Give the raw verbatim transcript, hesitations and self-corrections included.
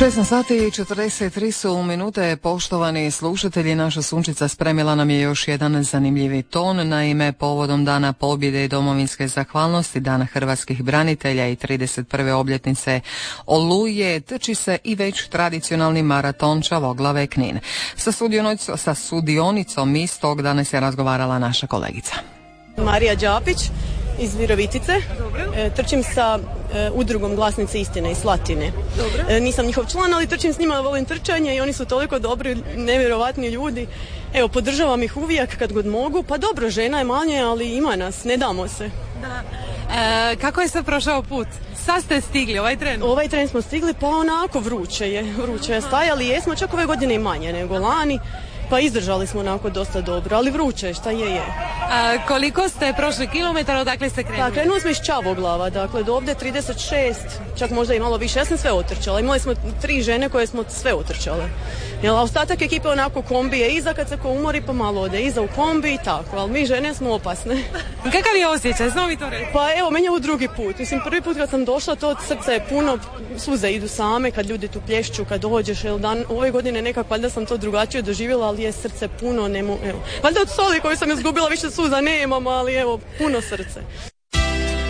šesnaest sati i četrdeset tri su minute, poštovani slušatelji. Naša Sunčica spremila nam je još jedan zanimljivi ton. Naime, povodom Dana pobjede i domovinske zahvalnosti, Dana hrvatskih branitelja i trideset prve obljetnice Oluje, trči se i već tradicionalni maraton Čavoglave Knin. Sa sudionicom, sa sudionicom istog danas je razgovarala naša kolegica Marija Đapić iz Virovitice. E, trčim sa e, udrugom Glasnice istine iz Slatine. E, nisam njihov član, ali trčim s njima, volim trčanje i oni su toliko dobri, nevjerovatni ljudi. Evo, podržavam ih uvijek kad god mogu. Pa dobro, žena je manje, ali ima nas, ne damo se. Da. E, kako je sad prošao put? Sad ste stigli, ovaj tren? Ovaj tren smo stigli, pa onako vruće je. Vruće je stajali, jesmo čak ove godine i manje nego lani. Pa izdržali smo onako dosta dobro, ali vruće je, šta je je. A, koliko ste prošli kilometara, odakle ste krenuli? Pa krenuli smo iz Čavoglava, dakle do ovdje trideset šest, čak možda i malo više, ja sam sve otrčala. Imali smo tri žene koje smo sve otrčale. Jel, a ostatak ekipe onako kombije, iza kad se ko umori pa malo ode, iza u kombi i tako, ali mi žene smo opasne. Kakav je osjećaj, znamo mi to reći? Pa evo, meni je ovo drugi put, mislim prvi put kad sam došla, to srce je puno, suze idu same kad ljudi tu plješću, kad dođeš, jel, dan, ove godine nekako, valjda sam to drugačije doživjela, ali je srce puno, nemo, evo, valjda od soli koju sam izgubila više suza nemam, ali evo, puno srce.